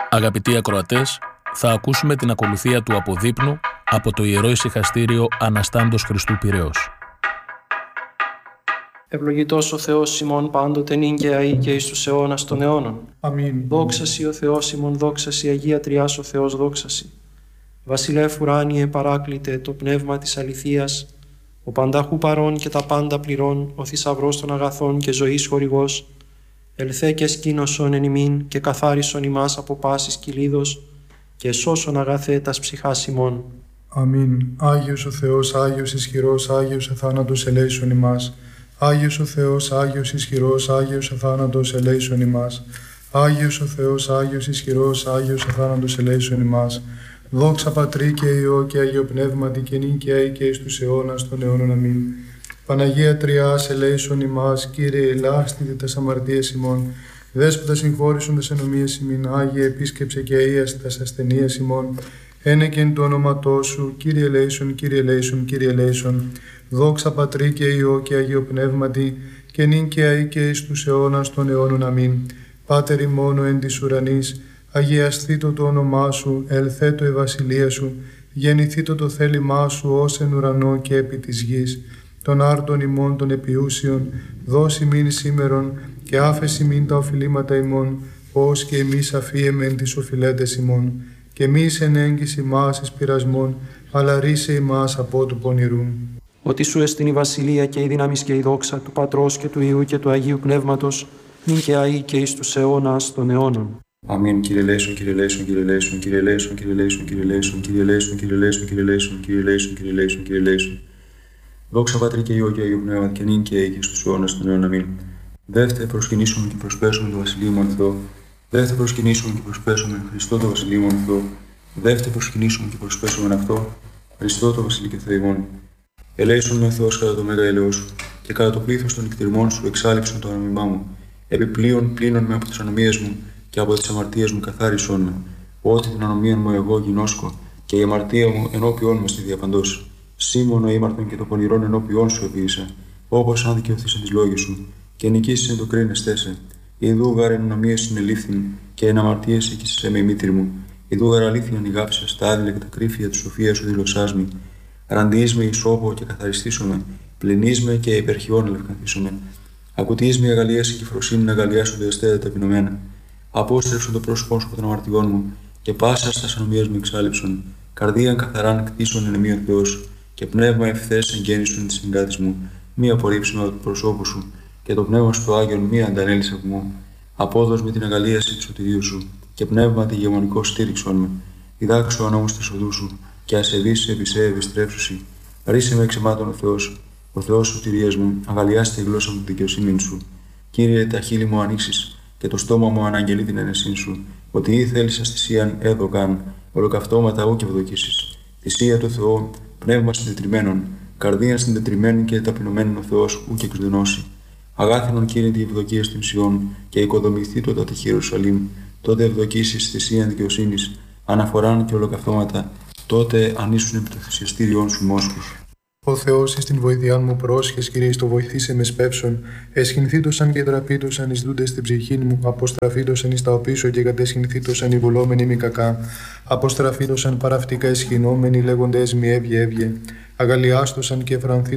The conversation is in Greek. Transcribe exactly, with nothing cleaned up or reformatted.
Αγαπητοί ακροατές, θα ακούσουμε την ακολουθία του αποδείπνου από το Ιερό Ησυχαστήριο Αναστάντος Χριστού Πειραιώς. Ευλογητός ο Θεός ημών πάντοτε νυν και αεί και εις τους αιώνας των αιώνων. Αμήν. Δόξα σοι ο Θεός ημών, δόξα σοι Αγία Τριάς ο Θεός, δόξα σοι. Βασιλεύ ουράνιε παράκλητε το πνεύμα της αληθείας, ο πανταχού παρών και τα πάντα πληρών, ο θησαυρός των αγαθών και ζωής χορηγός, ελθέ και σκήνωσον εν ημίν και καθάρισον ημάς από πάσης κυλίδος και σώσον αγαθέ τας ψυχάς ημών. Αμήν. Άγιος ο Θεός, Άγιος ισχυρός, Άγιος αθάνατος ελέησον ημάς. Άγιος ο Θεός, Άγιος ισχυρός, Άγιος αθάνατος ελέησον ημάς. Άγιος ο Θεός, Άγιος ισχυρός, Άγιος αθάνατος ελέησον ημάς. Δόξα Πατρί και Υιό και Αγίο Πνεύματι και νυν και αεί και εις τους αιώνας των αιώνων. Αμήν. Παναγία Τριάς ελέησον ημάς, Κύριε ελάστητε τας αμαρτίες ημών. Δέσποτα συγχώρησον τας ενομίες ημίν, Άγιε επίσκεψε και αΐασε τας ασθενείες ημών. Ένεκεν το όνοματό σου, Κύριε ελέησον, Κύριε ελέησον, Κύριε ελέησον. Δόξα Πατρί και Υιό και Αγίο Πνεύματι και νυν και αεί και εις τους αιώνας των αιώνων. Αμήν. Πάτερ ημών εν της ουρανής, αγιασθήτω το όνομά σου, ελθέτω η βασιλεία σου, γεννηθήτω το θέλημά σου ως εν ουρανό και επί της γης. Των άρτων ημών των επιούσιων, δώσει μην σήμερον και άφεση μην τα οφειλήματα ημών, ως και εμείς αφίεμεν τις οφειλέτες ημών. Και μης εν έγκυση μας εις πειρασμών, αλλά ρίσε ημάς από του πονηρού. Ότι σου εστιν η βασιλεία και η δύναμις και η δόξα του Πατρός και του Υιού και του Αγίου Πνεύματος, νυν και αεί και εις τους αιώνας των αιώνων. Αμήν. Κύριε ελέησον, Κύριε ελέησον, Κύριε ελέησον, Κύριε ελέησον, Κύριε ελέησον, Κύριε ελέησον, Κύριε ελέησον, Κύριε ελέησον, Κύριε ελέησον, Κύριε ελέησον, Κύριε ελέησον, Κύριε ελέησον. Δόξα Πατρί και Υιό και Αγίου Πνεύματι και νυν και αεί και στους αιώνας των αιώνων. Αμήν. Δεύτε προσκυνήσουμε και προσπέσουμε το Βασιλείο μου Θεό. Δεύτε προσκυνήσουμε και προσπέσουμε Χριστό το Βασιλείο μου Θεό. Δεύτε προσκυνήσουμε και προσπέσουμε αυτό Χριστό το Βασιλείο και Θεό ημών. Ελέησον με Θεός κατά το μέγα ελαιό σου και κατά το πλήθος των εκτιρμών σου εξάλληψον το ανομιμά μου. Επιπλέον πλύνον με από τις ανομίες μου και από τις αμαρτίες μου καθάρισον με. Ότι την ανομία μου εγώ γινώσκω και η αμαρτία μου ενώπιόν με στη διαπαντός. Σήμωνο ήμαρτον και το πονηρόν ενώπιόν σου επίησα, όπως αν δικαιωθείς τις λόγες σου, και νικήσεις εν το κρίνεστέ σε. Ιδού γάρ εν ανομίες συνελήφθην, και εν αμαρτίες εκείσαι με η μήτρη μου. Ιδού γάρ αλήθειαν ηγάψα στα άδειλα και τα κρύφια της σοφίας σου δηλωσάς μη. Ραντιείς με ισόπο και καθαριστήσομαι, πλυνείς με και υπερχιών ελευκανθήσομαι. Ακουτείς με αγαλίαση και φροσύνη να αγαλιάσονται εστέτα ταπεινωμένα. Απόστρεψον το πρόσωπό σου από των αμαρτιών μου, και πάσα στα ανομίες μου εξάλληψον. Καρδίαν καθαράν κτίσον εν εμεί ο Θεός, και πνεύμα ευθές εγγέννησον τη συγκάτη μου. Μη απορρίψουμε από το προσώπου σου, και το πνεύμα σου το Άγιον μη αντανέλησε από μου. Απόδος με την αγαλίαση του σωτηρίου σου, και πνεύμα τη γεμονικό στήριξον με. Διδάξω ανόμως τη οδού σου, και ασεβείς επί σε επιστρέψουσι. Ρίσε με εξαιμάτων ο Θεός, ο Θεός σωτηρίας μου, αγαλιάστε η γλώσσα μου τη δικαιοσύνη σου. Κύριε, τα χείλη μου ανοίξεις, και το στόμα μου αναγγελεί την αινεσίν σου, ότι ή θέλεις θυσίαν έδωκαν, ολοκαυτώματα ού και ευδοκίσεις. Θυσία του Θεού, πνεύμα συντετριμένων, καρδία συντετριμένη και ταπεινωμένων ο Θεός ού και εξδενώσει. Αγάθινον Κύριε τη ευδοκία στην Σιών, και οικοδομηθεί το τατεχή Ιερουσαλήμ, τότε ευδοκίσεις θυσίαν δικαιοσύνης, αναφοράν και ολοκαυτώματα, τότε ανήσουν επί το θυσιαστήριόν σου μόσχους. Ο Θεός εις την βοηθειάν μου πρόσχες, Κύριε, στο βοηθήσε με σπεύσον. Εσχυνθήτωσαν και τραπήτωσαν εις δούντες στην ψυχήν μου, αποστραφήτωσαν εις τα οπίσω και κατεσχυνθήτωσαν οι βουλόμενοι μη κακά. Αποστραφήτωσαν παραυτικά εσχυνόμενοι, λέγοντες μη έβγε έβγε. Αγαλιάστωσαν και φρανθήτωσαν